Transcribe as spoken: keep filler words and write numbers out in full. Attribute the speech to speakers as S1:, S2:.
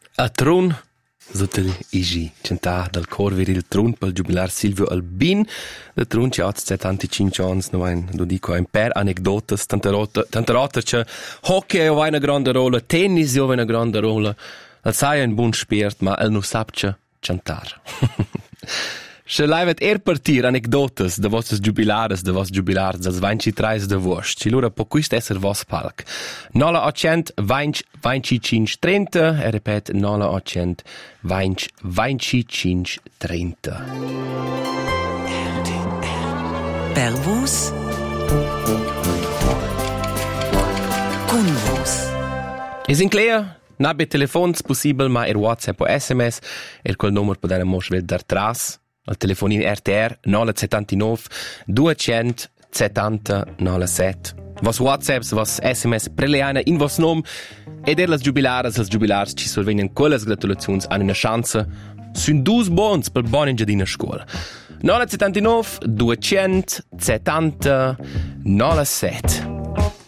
S1: A Trun, Zutel Igi, centà dal cor viril Trun pel giubilar Silvio Albin. Da Trun ci ha settantacinque anni, no ein, lo dico, ein per anecdotas, tanta rota, tanta rota c'è hockey ha una grande rola, tennis ha una grande rola. Al sai ein buon spiert, ma el no sap c'è cantar. Se laivet er partir anecdotas de vostres jubilares, de vos jubilars, dels veintitrés de vos. Ci lura po quist esser vos palc. Nola ottocent veinticinque trenta, e repet, nola ottocent veinticinque trenta.
S2: Per vos, con vos.
S1: Es in clear? Nabe telefons possibel, ma er WhatsApp o S M S, er quel nummer podere mos vel dar tras. Al telefonin R T R nove sette nove due zero settanta nove sette. Vos WhatsApps, vos S M S preleana in vos nom ed er las jubilares, las jubilars ci solvenen quelles gratulazions an una chance sun dus bons pel bon engiadina scuola. nove sette nove due zero settanta nove sette.